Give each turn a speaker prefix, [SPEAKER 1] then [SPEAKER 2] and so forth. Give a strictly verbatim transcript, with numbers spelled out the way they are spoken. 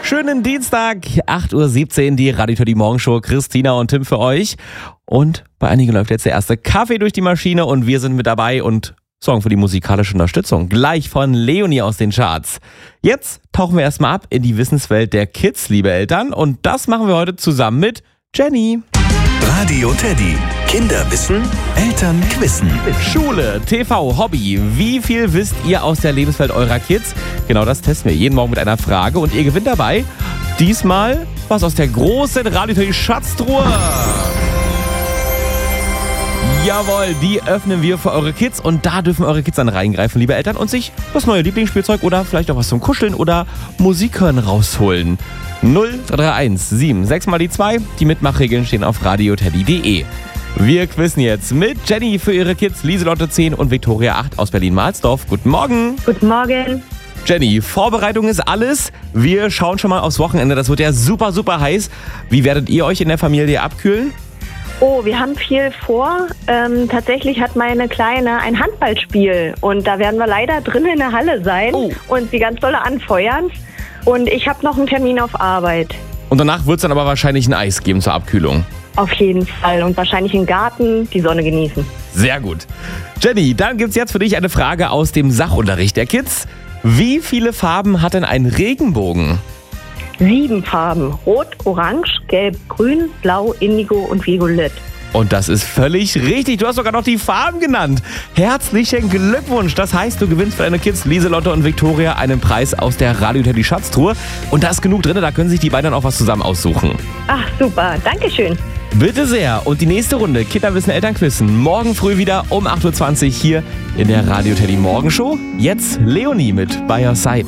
[SPEAKER 1] Schönen Dienstag, acht Uhr siebzehn, die Radio Teddy Morgenshow. Christina und Tim für euch. Und bei einigen läuft jetzt der erste Kaffee durch die Maschine und wir sind mit dabei und sorgen für die musikalische Unterstützung. Gleich von Leonie aus den Charts. Jetzt tauchen wir erstmal ab in die Wissenswelt der Kids, liebe Eltern. Und das machen wir heute zusammen mit Jenny.
[SPEAKER 2] Radio Teddy. Kinder wissen, Eltern quissen.
[SPEAKER 1] Schule, T V, Hobby. Wie viel wisst ihr aus der Lebenswelt eurer Kids? Genau das testen wir jeden Morgen mit einer Frage und ihr gewinnt dabei diesmal was aus der großen Radio Teddy Schatztruhe. Jawohl, die öffnen wir für eure Kids und da dürfen eure Kids dann reingreifen, liebe Eltern, und sich das neue Lieblingsspielzeug oder vielleicht auch was zum Kuscheln oder Musik hören rausholen. null drei drei eins sieben sechs mal die zwei. Die Mitmachregeln stehen auf radioteddy punkt de. Wir quizzen jetzt mit Jenny für ihre Kids, Lieselotte zehn und Viktoria acht aus Berlin-Mahlsdorf. Guten Morgen.
[SPEAKER 3] Guten Morgen.
[SPEAKER 1] Jenny, Vorbereitung ist alles. Wir schauen schon mal aufs Wochenende. Das wird ja super, super heiß. Wie werdet ihr euch in der Familie abkühlen?
[SPEAKER 3] Oh, wir haben viel vor. Ähm, tatsächlich hat meine Kleine ein Handballspiel und da werden wir leider drin in der Halle sein
[SPEAKER 1] Oh.
[SPEAKER 3] und sie ganz dolle anfeuern. Und ich habe noch einen Termin auf Arbeit.
[SPEAKER 1] Und danach wird es dann aber wahrscheinlich ein Eis geben zur Abkühlung.
[SPEAKER 3] Auf jeden Fall und wahrscheinlich im Garten die Sonne genießen.
[SPEAKER 1] Sehr gut. Jenny, dann gibt's jetzt für dich eine Frage aus dem Sachunterricht der Kids. Wie viele Farben hat denn ein Regenbogen?
[SPEAKER 3] Sieben Farben. Rot, Orange, Gelb, Grün, Blau, Indigo und Violett.
[SPEAKER 1] Und das ist völlig richtig. Du hast sogar noch die Farben genannt. Herzlichen Glückwunsch. Das heißt, du gewinnst für deine Kids Lieselotte und Viktoria einen Preis aus der Radio Teddy Schatztruhe. Und da ist genug drin, da können sich die beiden dann auch was zusammen aussuchen.
[SPEAKER 3] Ach, super. Dankeschön.
[SPEAKER 1] Bitte sehr. Und die nächste Runde Kinder wissen Eltern quissen. Morgen früh wieder um acht Uhr zwanzig hier in der Radio Teddy Morgenshow. Jetzt Leonie mit By Your Side.